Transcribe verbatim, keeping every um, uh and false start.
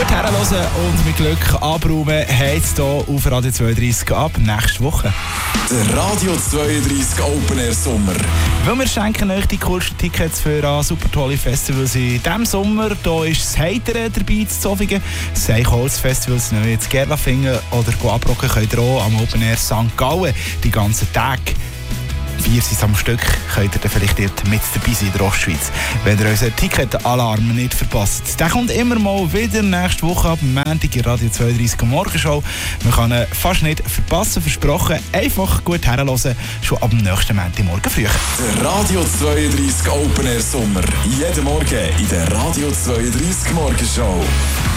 Gut herhören und mit Glück abräumen heisst hier auf Radio zweiunddreissig ab nächste Woche. Der Radio zweiunddreissig Open Air Sommer. Weil wir schenken euch die coolsten Tickets für ein super tolle Festivals in diesem Sommer. Hier ist das Heitere dabei zu Zofingen. Das Seichholz-Festivals neu in Gerlafingen oder abrocken könnt ihr auch am Open Air Sankt Gallen die ganzen Tage. Vier sind am Stück, könnt ihr dann vielleicht dort mit dabei sein in der Ostschweiz. Wenn ihr unseren Ticket-Alarm nicht verpasst. Der kommt immer mal wieder nächste Woche ab Montag in Radio zweiunddreissig Morgenshow. Man kann ihn fast nicht verpassen, versprochen. Einfach gut herhören, schon ab dem nächsten Montagmorgen früh. Der Radio zweiunddreissig Open Air Sommer. Jeden Morgen in der Radio zweiunddreissig Morgenshow.